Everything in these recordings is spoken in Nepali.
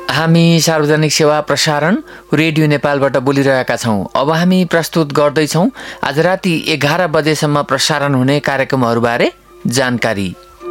हामी सार्वजनिक सेवा प्रसारण रेडियो नेपालबाट बोलिरहेका छौँ। अब हामी प्रस्तुत गर्दैछौँ आज राति 11 बजेसम्म प्रसारण हुने कार्यक्रमहरूबारे जानकारी।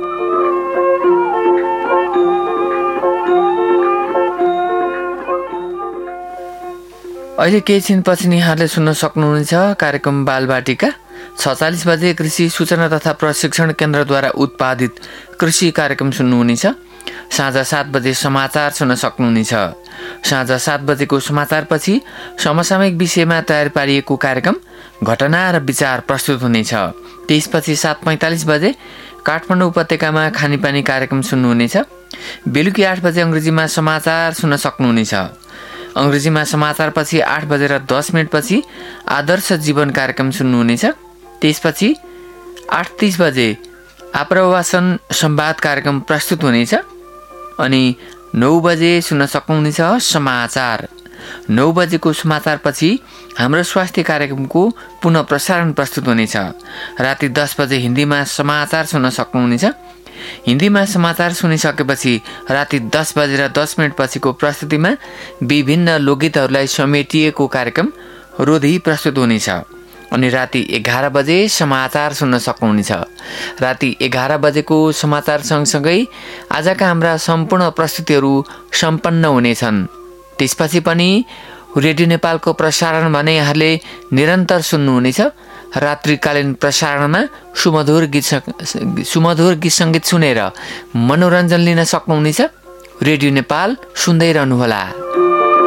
अहिले केही छिनपछि यहाँले सुन्न सक्नुहुनेछ कार्यक्रम बालबाटिका। 46 बजे कृषि सूचना तथा प्रशिक्षण केन्द्रद्वारा उत्पादित कृषि कार्यक्रम सुन्नुहुनेछ। साँझ 7 बजे समाचार सुन्न सक्नुहुनेछ। साँझ 7 बजेको समाचारपछि समसामयिक विषयमा तयार पारिएको कार्यक्रम घटना र विचार प्रस्तुत हुनेछ। त्यसपछि 7:45 बजे काठमाडौँ उपत्यकामा खानेपानी कार्यक्रम सुन्नुहुनेछ। बेलुकी 8 बजे अङ्ग्रेजीमा समाचार सुन्न सक्नुहुनेछ। अङ्ग्रेजीमा समाचारपछि 8:10 पछि आदर्श जीवन कार्यक्रम सुन्नुहुनेछ। त्यसपछि 8:30 बजे आप्रवासन संवाद कार्यक्रम प्रस्तुत हुनेछ। अनि 9 बजे सुन्न सक्नुहुनेछ समाचार। 9 बजेको समाचारपछि हाम्रो स्वास्थ्य कार्यक्रमको पुनः प्रसारण प्रस्तुत हुनेछ। राति 10 बजे हिन्दीमा समाचार सुन्न सक्नुहुनेछ। हिन्दीमा समाचार सुनिसकेपछि राति 10:10 पछिको प्रस्तुतिमा विभिन्न लोकगीतहरूलाई समेटिएको कार्यक्रम रोधी प्रस्तुत हुनेछ। अनि राति 11 बजे समाचार सुन्न सक्नुहुनेछ। राति 11 बजेको समाचार सँगसँगै आजका हाम्रा सम्पूर्ण प्रस्तुतिहरू सम्पन्न हुनेछन्। त्यसपछि पनि रेडियो नेपालको प्रसारण भने यहाँले निरन्तर सुन्नुहुनेछ। रात्रिकालीन प्रसारणमा सुमधुर गीत सङ्गीत सुनेर मनोरञ्जन लिन सक्नुहुनेछ। रेडियो नेपाल सुन्दै रहनुहोला।